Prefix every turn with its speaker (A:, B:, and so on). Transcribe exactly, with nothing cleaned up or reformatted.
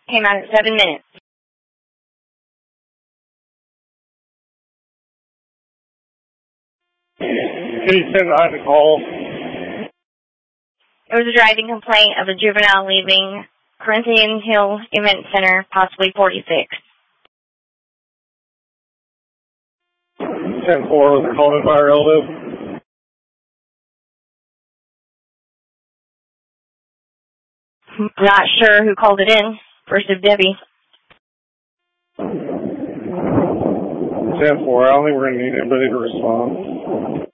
A: Came out at seven minutes.
B: Can you send I a call?
A: It was a driving complaint of a juvenile leaving Corinthian Hill Event Center, possibly forty-six.
B: ten four was called by our relative.
A: Not sure who called it in. First of Debbie.
B: ten four, I don't think we're going to need anybody to respond.